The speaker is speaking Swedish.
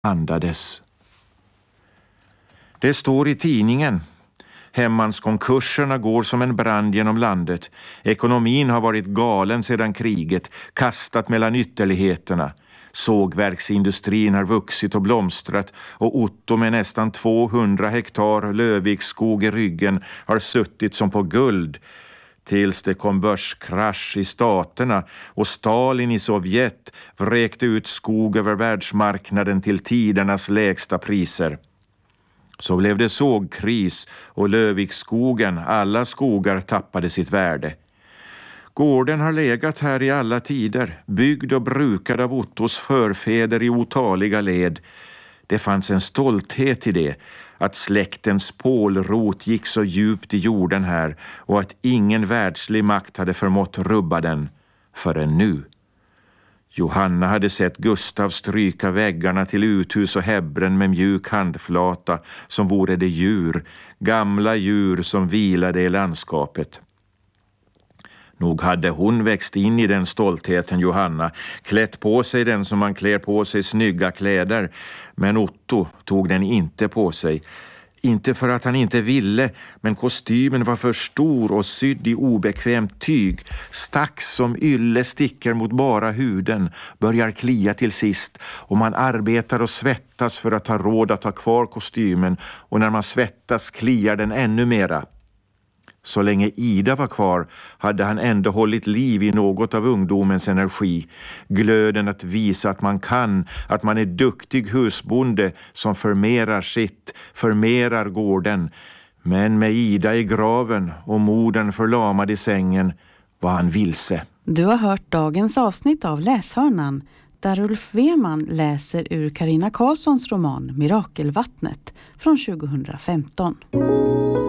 andades. Det står i tidningen. Hemmanskonkurserna går som en brand genom landet. Ekonomin har varit galen sedan kriget, kastat mellan ytterligheterna. Sågverksindustrin har vuxit och blomstrat och Otto med nästan 200 hektar Lövikskog i ryggen har suttit som på guld. Tills det kom börskrasch i staterna och Stalin i Sovjet vräkte ut skog över världsmarknaden till tidernas lägsta priser. Så blev det sågkris och Lövikskogen, alla skogar tappade sitt värde. Gården har legat här i alla tider, byggd och brukad av Ottos förfäder i otaliga led. Det fanns en stolthet i det, att släktens pålrot gick så djupt i jorden här och att ingen världslig makt hade förmått rubba den förrän nu. Johanna hade sett Gustav stryka väggarna till uthus och häbbren med mjuk handflata som vore det djur, gamla djur som vilade i landskapet. Nog hade hon växt in i den stoltheten, Johanna, klätt på sig den som man klär på sig snygga kläder, men Otto tog den inte på sig. Inte för att han inte ville, men kostymen var för stor och sydd i obekvämt tyg. Stack som ylle sticker mot bara huden, börjar klia till sist och man arbetar och svettas för att ha råd att ha kvar kostymen och när man svettas kliar den ännu mera. Så länge Ida var kvar hade han ändå hållit liv i något av ungdomens energi. Glöden att visa att man kan, att man är duktig husbonde som förmerar sitt, förmerar gården. Men med Ida i graven och modern förlamad i sängen var han vilse. Du har hört dagens avsnitt av Läshörnan där Ulf Weman läser ur Carina Karlssons roman Mirakelvattnet från 2015.